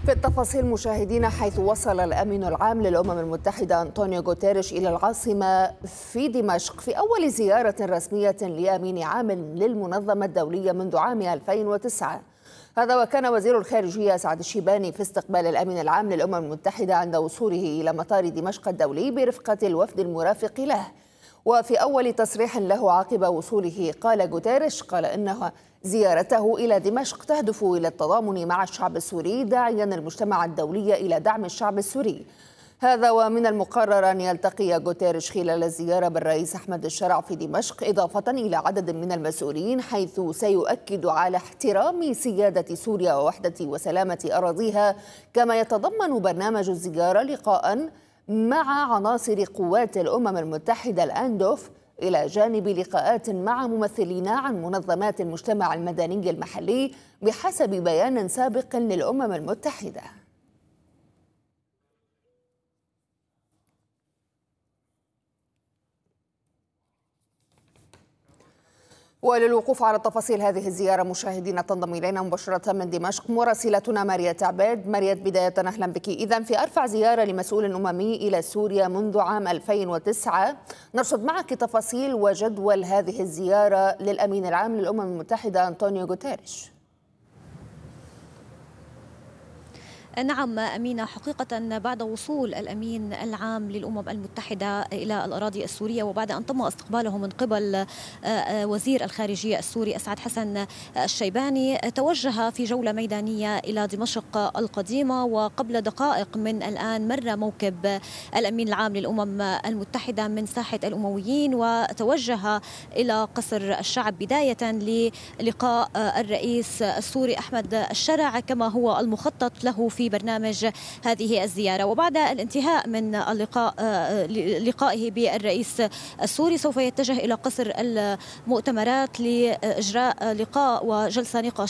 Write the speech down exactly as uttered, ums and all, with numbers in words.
في التفاصيل مشاهدينا، حيث وصل الأمين العام للأمم المتحدة أنطونيو غوتيريش إلى العاصمة في دمشق في أول زيارة رسمية لأمين عام للمنظمة الدولية منذ عام ألفين وتسعة. هذا وكان وزير الخارجية سعد الشيباني في استقبال الأمين العام للأمم المتحدة عند وصوله إلى مطار دمشق الدولي برفقة الوفد المرافق له. وفي أول تصريح له عقب وصوله قال غوتيريش قال إنها زيارته إلى دمشق تهدف إلى التضامن مع الشعب السوري، داعيا المجتمع الدولي إلى دعم الشعب السوري. هذا ومن المقرر أن يلتقي غوتيريش خلال الزيارة بالرئيس أحمد الشرع في دمشق، إضافة إلى عدد من المسؤولين، حيث سيؤكد على احترام سيادة سوريا ووحدة وسلامة أراضيها. كما يتضمن برنامج الزيارة لقاء مع عناصر قوات الأمم المتحدة الأندوف، إلى جانب لقاءات مع ممثلين عن منظمات المجتمع المدني المحلي بحسب بيان سابق للأمم المتحدة. وللوقوف على تفاصيل هذه الزيارة مشاهدينا، تنضم إلينا مباشرة من دمشق مراسلتنا ماريت عباد. ماريت، بداية أهلا بك. إذن في أرفع زيارة لمسؤول أممي إلى سوريا منذ عام ألفين وتسعة، نرصد معك تفاصيل وجدول هذه الزيارة للأمين العام للأمم المتحدة أنطونيو غوتيريش. نعم أمينة، حقيقة بعد وصول الأمين العام للأمم المتحدة إلى الأراضي السورية وبعد أن تم استقباله من قبل وزير الخارجية السوري أسعد حسن الشيباني، توجه في جولة ميدانية إلى دمشق القديمة. وقبل دقائق من الآن مر موكب الأمين العام للأمم المتحدة من ساحة الأمويين وتوجه إلى قصر الشعب بداية للقاء الرئيس السوري أحمد الشرع كما هو المخطط له في برنامج هذه الزيارة. وبعد الانتهاء من اللقاء لقائه بالرئيس السوري سوف يتجه إلى قصر المؤتمرات لإجراء لقاء وجلسة نقاش